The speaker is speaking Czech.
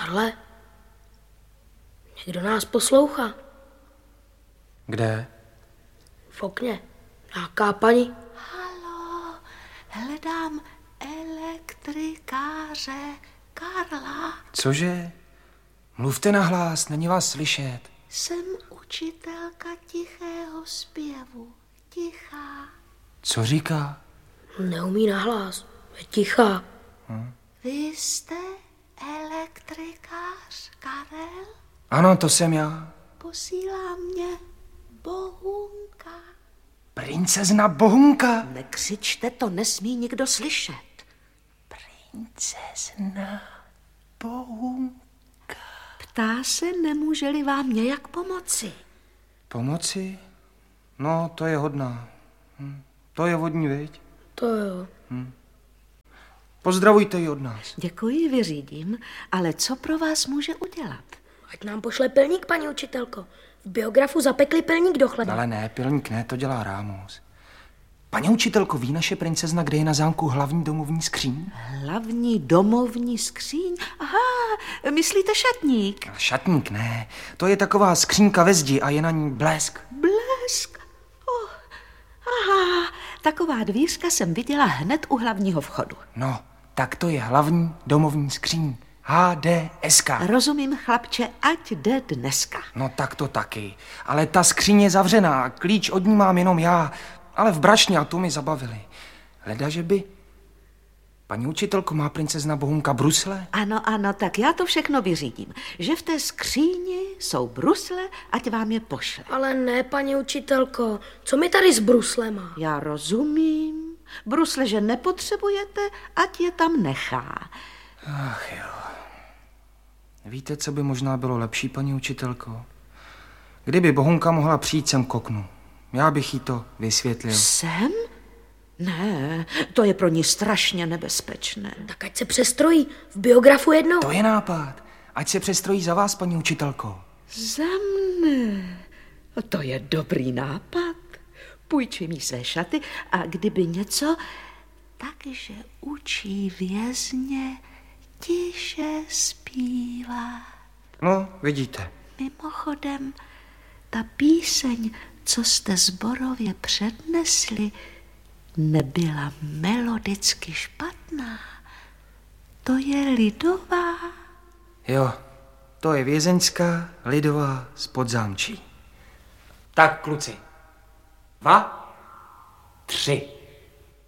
Karle, někdo nás poslouchá. Kde? V okně. Nějaká paní. Halo, hledám elektrikáře Karla. Cože? Mluvte nahlas, není vás slyšet. Jsem učitelka tichého zpěvu. Tichá. Co říká? Neumí nahlas. Je tichá. Vy jste elektrikář Karel? Ano, to jsem já. Posílá mě Bohunka. Princezna Bohunka. Nekřičte, to nesmí nikdo slyšet. Princezna Bohunka. Ptá se, nemůže-li vám nějak pomoci. Pomoci? No, to je hodná. To je vodní, viď? To jo. Pozdravujte ji od nás. Děkuji, vyřídím, ale co pro vás může udělat? Ať nám pošle pilník, paní učitelko. V biografu zapekli pilník do chleba. Ale ne, pilník ne, to dělá Rámus. Paní učitelko, ví naše princezna, kde je na zámku hlavní domovní skříň? Hlavní domovní skříň? Aha, myslíte šatník? Šatník ne, to je taková skřínka ve zdi a je na ní blesk. Blesk? Oh, aha, taková dvířka jsem viděla hned u hlavního vchodu. No, tak to je hlavní domovní skříň. HDSK. Rozumím, chlapče, ať jde dneska. No tak to taky. Ale ta skříň je zavřená, klíč od ní mám jenom já. Ale v brašně a to mi zabavili. Leda, že by... Paní učitelko, má princezna Bohunka brusle? Ano, tak já to všechno vyřídím. Že v té skříni jsou brusle, ať vám je pošle. Ale ne, paní učitelko. Co mi tady s bruslema? Já rozumím. Brusle, že nepotřebujete, ať je tam nechá. Ach jo. Víte, co by možná bylo lepší, paní učitelko? Kdyby Bohunka mohla přijít sem k oknu. Já bych jí to vysvětlil. Sem? Ne, to je pro ní strašně nebezpečné. Tak ať se přestrojí. V biografu jednou. To je nápad. Ať se přestrojí za vás, paní učitelko. Za mne? To je dobrý nápad. Půjčím jí své šaty a kdyby něco, takže učí vězně tiše zpívá. No, vidíte. Mimochodem, ta píseň, co jste sborově přednesli, nebyla melodicky špatná. To je lidová. Jo, to je vězeňská lidová z Podzámčí. Tak, kluci. 2, 3.